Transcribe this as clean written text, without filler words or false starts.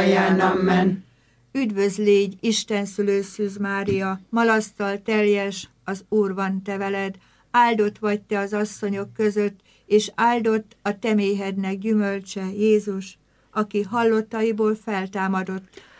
mindnyáján. Amen. Üdvözl légy, Isten szülőszűz Mária, malasztal teljes, az Úr van te veled, áldott vagy te az asszonyok között, és áldott a te méhednek gyümölcse, Jézus, aki hallottaiból feltámadott.